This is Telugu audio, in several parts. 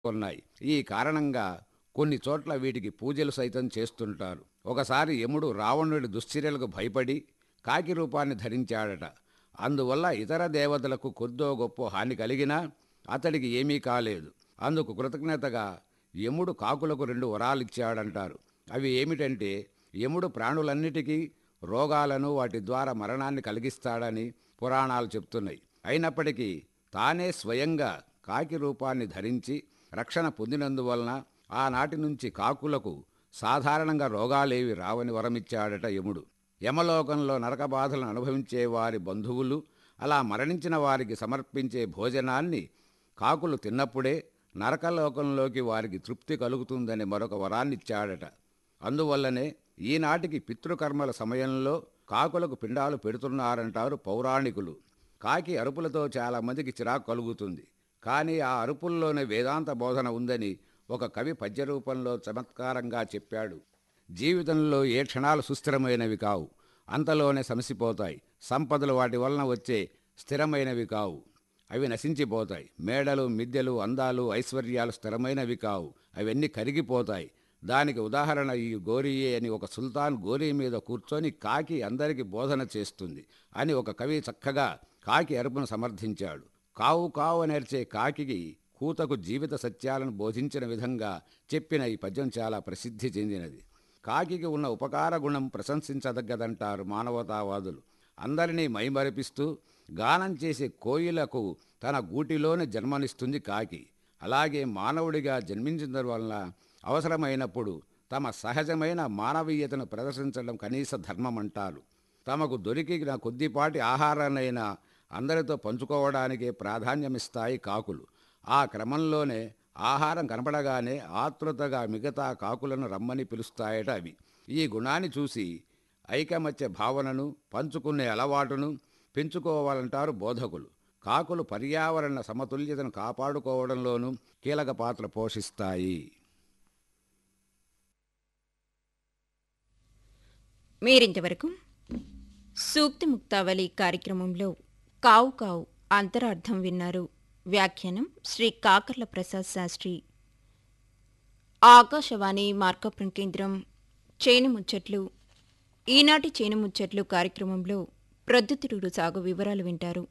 ఉన్నాయి. ఈ కారణంగా కొన్ని చోట్ల వీటికి పూజలు సైతం చేస్తుంటారు. ఒకసారి యముడు రావణుడి దుశ్చర్యలకు భయపడి కాకి రూపాన్ని ధరించాడట. అందువల్ల ఇతర దేవతలకు కొద్దో గొప్పో హాని కలిగినా అతడికి ఏమీ కాలేదు. అందుకు కృతజ్ఞతగా యముడు కాకులకు 2 వరాలిచ్చాడంటారు. అవి ఏమిటంటే, యముడు ప్రాణులన్నిటికీ రోగాలను, వాటి ద్వారా మరణాన్ని కలిగిస్తాడని పురాణాలు చెప్తున్నాయి. అయినప్పటికీ తానే స్వయంగా కాకి రూపాన్ని ధరించి రక్షణ పొందినందువలన ఆనాటి నుంచి కాకులకు సాధారణంగా రోగాలేవి రావని వరమిచ్చాడట యముడు. యమలోకంలో నరక బాధలను అనుభవించే వారి బంధువులు అలా మరణించిన వారికి సమర్పించే భోజనాన్ని కాకులు తిన్నప్పుడే నరకలోకంలోకి వారికి తృప్తి కలుగుతుందని మరొక వరాన్నిచ్చాడట. అందువల్లనే ఈనాటికి పితృకర్మల సమయంలో కాకులకు పిండాలు పెడుతున్నారంటారు పౌరాణికులు. కాకి అరుపులతో చాలామందికి చిరాకు కలుగుతుంది. కానీ ఆ అరుపుల్లోనే వేదాంత బోధన ఉందని ఒక కవి పద్యరూపంలో చమత్కారంగా చెప్పాడు. జీవితంలో ఏ క్షణాలు సుస్థిరమైనవి కావు, అంతలోనే సమసిపోతాయి. సంపదలు వాటి వలన వచ్చే స్థిరమైనవి కావు, అవి నశించిపోతాయి. మేడలు, మిద్దెలు, అందాలు, ఐశ్వర్యాలు స్థిరమైనవి కావు, అవన్నీ కరిగిపోతాయి. దానికి ఉదాహరణ ఈ గోరియే అని ఒక సుల్తాన్ గోరీ మీద కూర్చొని కాకి అందరికీ బోధన చేస్తుంది అని ఒక కవి చక్కగా కాకి అరుపును సమర్థించాడు. కావు కావు నేర్చే కాకికి కూతకు జీవిత సత్యాలను బోధించిన విధంగా చెప్పిన ఈ పద్యం చాలా ప్రసిద్ధి చెందినది. కాకికి ఉన్న ఉపకార గుణం ప్రశంసించదగ్గదంటారు మానవతావాదులు. అందరినీ మైమరిపిస్తూ గానం చేసే కోయిలకు తన గూటిలోనే జన్మనిస్తుంది కాకి. అలాగే మానవుడిగా జన్మించిన వలన అవసరమైనప్పుడు తమ సహజమైన మానవీయతను ప్రదర్శించడం కనీస ధర్మమంటారు. తమకు దొరికిన కొద్దిపాటి ఆహారాన్నైనా అందరితో పంచుకోవడానికే ప్రాధాన్యమిస్తాయి కాకులు. ఆ క్రమంలోనే ఆహారం కనపడగానే ఆతృతగా మిగతా కాకులను రమ్మని పిలుస్తాయట అవి. ఈ గుణాన్ని చూసి ఐకమత్య భావనను, పంచుకునే అలవాటును పెంచుకోవాలంటారు బోధకులు. కాకులు పర్యావరణ సమతుల్యతను కాపాడుకోవడంలోనూ కీలక పాత్ర పోషిస్తాయి. మీరింతవరకు సూక్తి ముక్తావళి కార్యక్రమంలో కావు కావు అంతరార్థం విన్నారు. వ్యాఖ్యానం శ్రీ కాకర్ల ప్రసాద్ శాస్త్రి. ఆకాశవాణి మార్కాపురం కేంద్రం. చేను ముచ్చట్లు. ఈనాటి చేను ముచ్చట్లు కార్యక్రమంలో ప్రొద్దుతిరుగుడు సాగు వివరాలు వింటారు.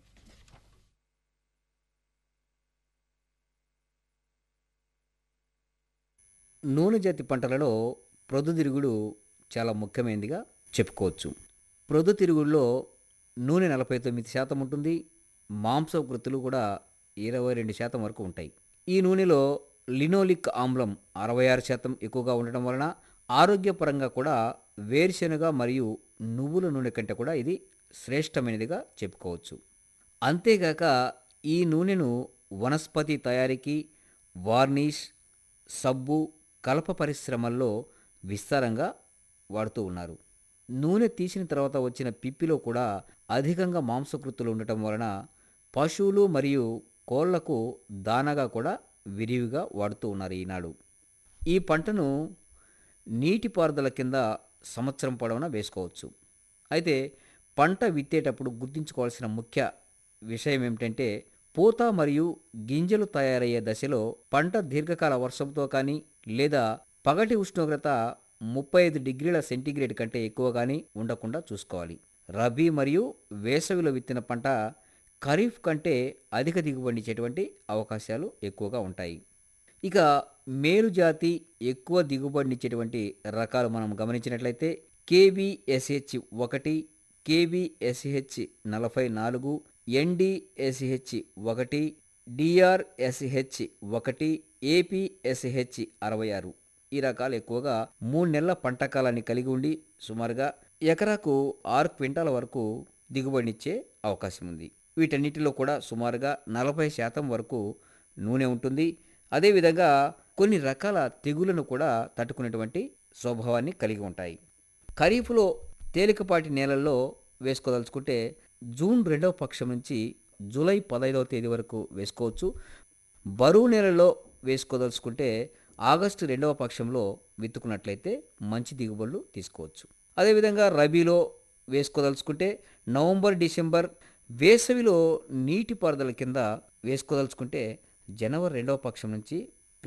నూనె జాతి పంటలలో ప్రొద్దుతిరుగుడు చాలా ముఖ్యమైనదిగా చెప్పుకోవచ్చు. ప్రొద్దుతిరుగుడులో నూనె 49% ఉంటుంది. మాంసకృతులు కూడా 22% వరకు ఉంటాయి. ఈ నూనెలో లినోలిక్ ఆమ్లం 66% ఎక్కువగా ఉండటం వలన ఆరోగ్యపరంగా కూడా వేరుశెనగ మరియు నువ్వుల నూనె కంటే కూడా ఇది శ్రేష్టమైనదిగా చెప్పుకోవచ్చు. అంతేగాక ఈ నూనెను వనస్పతి తయారీకి, వార్నిష్, సబ్బు, కలప పరిశ్రమల్లో విస్తారంగా వాడుతూ ఉన్నారు. నూనె తీసిన తర్వాత వచ్చిన పిప్పిలో కూడా అధికంగా మాంసకృతులు ఉండటం వలన పశువులు మరియు కోళ్లకు దానాగా కూడా విరివిగా వాడుతూ ఉన్నారు ఈనాడు. ఈ పంటను నీటిపారుదల కింద సంవత్సరం పొడవునా వేసుకోవచ్చు. అయితే పంట విత్తేటప్పుడు గుర్తుంచుకోవాల్సిన ముఖ్య విషయం ఏమిటంటే, పూత మరియు గింజలు తయారయ్యే దశలో పంట దీర్ఘకాల వర్షంతో కానీ లేదా పగటి ఉష్ణోగ్రత 35 డిగ్రీల సెంటీగ్రేడ్ కంటే ఎక్కువ కానీ ఉండకుండా చూసుకోవాలి. రబీ మరియు వేసవిలో విత్తిన పంట ఖరీఫ్ కంటే అధిక దిగుబడినిచ్చేటువంటి అవకాశాలు ఎక్కువగా ఉంటాయి. ఇక మేలు జాతి ఎక్కువ దిగుబడినిచ్చేటువంటి రకాలు మనం గమనించినట్లయితే KVSH 1, KVSH 44, NDSH 1, DRSH 1, APSH 66 ఈ రకాలు ఎక్కువగా 3 నెలల పంట కాలాన్ని కలిగి ఉండి సుమారుగా ఎకరాకు 6 క్వింటాల వరకు దిగుబడినిచ్చే అవకాశం ఉంది. వీటన్నిటిలో కూడా సుమారుగా 40% వరకు నూనె ఉంటుంది. అదేవిధంగా కొన్ని రకాల తెగుళ్లను కూడా తట్టుకునేటువంటి స్వభావాన్ని కలిగి ఉంటాయి. ఖరీఫ్లో తేలికపాటి నేలల్లో వేసుకోదలుచుకుంటే జూన్ 2వ పక్షం నుంచి జూలై 15వ తేదీ వరకు వేసుకోవచ్చు. బరువు నేలలో వేసుకోదలుచుకుంటే ఆగస్టు 2వ పక్షంలో విత్తుకున్నట్లయితే మంచి దిగుబడులు తీసుకోవచ్చు. అదేవిధంగా రబీలో వేసుకోదలుచుకుంటే నవంబర్, డిసెంబర్, వేసవిలో నీటిపారుదల కింద వేసుకోదలుచుకుంటే జనవరి 2వ పక్షం నుంచి